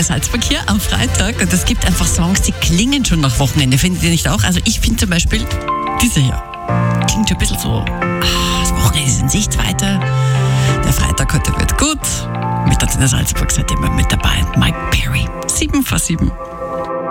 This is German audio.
Radio Salzburg hier am Freitag. Und es gibt einfach Songs, die klingen schon nach Wochenende. Findet ihr nicht auch? Also ich finde zum Beispiel diese hier. Klingt schon ein bisschen so, das Wochenende ist in Sichtweite. Der Freitag heute wird gut. Mit der Salzburg seid ihr immer mit dabei. Mike Perry, 7 vor 7.